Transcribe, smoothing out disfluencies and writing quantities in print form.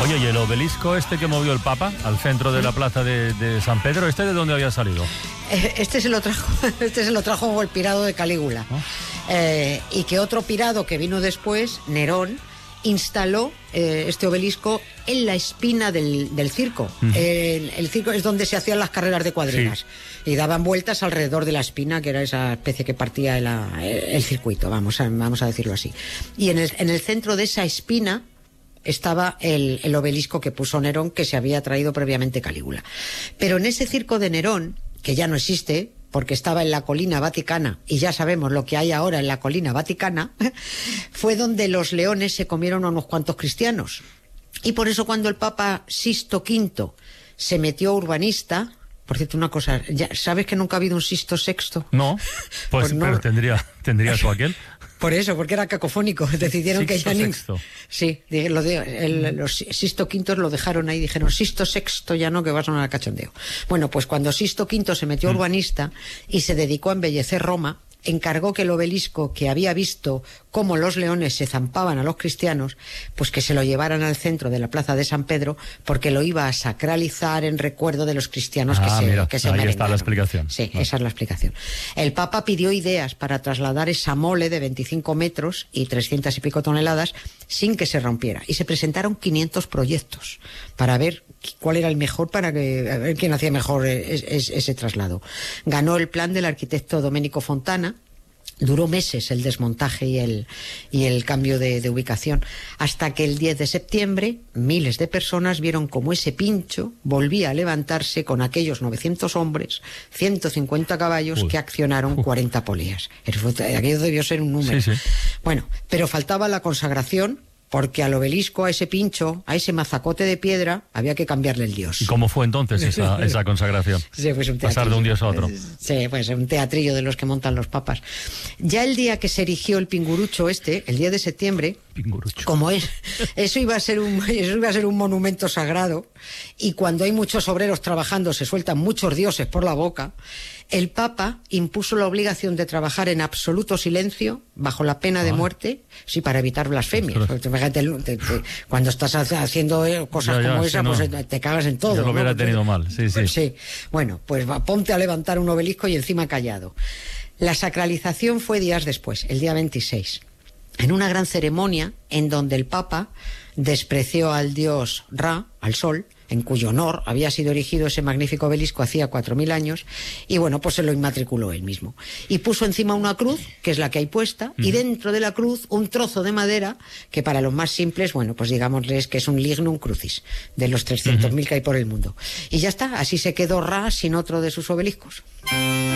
Oye, ¿y el obelisco este que movió el Papa al centro de la plaza de San Pedro, de dónde había salido? Este se lo trajo el pirado de Calígula. Y que otro pirado que vino después, Nerón, instaló este obelisco en la espina del circo. El circo es donde se hacían las carreras de cuadrigas. Sí. Y daban vueltas alrededor de la espina, que era esa especie que partía el circuito, vamos a decirlo así. Y en el centro de esa espina estaba el obelisco que puso Nerón, que se había traído previamente Calígula. Pero en ese circo de Nerón, que ya no existe, porque estaba en la colina vaticana, y ya sabemos lo que hay ahora en la colina vaticana, fue donde los leones se comieron a unos cuantos cristianos. Y por eso cuando el Papa Sixto V se metió urbanista, por cierto, una cosa, ¿sabes que nunca ha habido un Sixto VI? No, pues no. Pero tendría su aquel. Por eso, porque era cacofónico, decidieron Sixto que ya Sexto. Sí, los Sixto V lo dejaron ahí, dijeron Sixto VI ya no, que va a sonar a cachondeo. Bueno, pues cuando Sixto V se metió urbanista y se dedicó a embellecer Roma, encargó que el obelisco, que había visto cómo los leones se zampaban a los cristianos, pues que se lo llevaran al centro de la plaza de San Pedro, porque lo iba a sacralizar en recuerdo de los cristianos que se merengaron. Ahí está la explicación. Sí, esa es la explicación. El Papa pidió ideas para trasladar esa mole de 25 metros y 300 y pico toneladas sin que se rompiera. Y se presentaron 500 proyectos para ver cuál era el mejor, a ver quién hacía mejor ese traslado. Ganó el plan del arquitecto Domenico Fontana. Duró meses el desmontaje y el cambio de ubicación, hasta que el 10 de septiembre miles de personas vieron cómo ese pincho volvía a levantarse con aquellos 900 hombres, 150 caballos que accionaron 40 poleas. Aquello debió ser un número. Sí. Bueno, pero faltaba la consagración, porque al obelisco, a ese pincho, a ese mazacote de piedra, había que cambiarle el dios. ¿Y cómo fue entonces esa consagración? Sí, pues un pasar de un dios a otro. Sí, pues un teatrillo de los que montan los papas. Ya el día que se erigió el pingurucho el 10 de septiembre, como eso iba a ser un monumento sagrado, y cuando hay muchos obreros trabajando se sueltan muchos dioses por la boca, el Papa impuso la obligación de trabajar en absoluto silencio, bajo la pena de muerte, sí, para evitar blasfemias. Fíjate, cuando estás haciendo cosas como esa, no, pues te cagas en todo. Yo lo hubiera tenido mal, sí. Sí. Bueno, pues ponte a levantar un obelisco y encima callado. La sacralización fue días después, el día 26, en una gran ceremonia en donde el Papa despreció al dios Ra, al sol, en cuyo honor había sido erigido ese magnífico obelisco hacía 4.000 años, y bueno, pues se lo inmatriculó él mismo. Y puso encima una cruz, que es la que hay puesta, y dentro de la cruz un trozo de madera, que para los más simples, bueno, pues digámosles que es un lignum crucis, de los 300.000 que hay por el mundo. Y ya está, así se quedó Ra sin otro de sus obeliscos.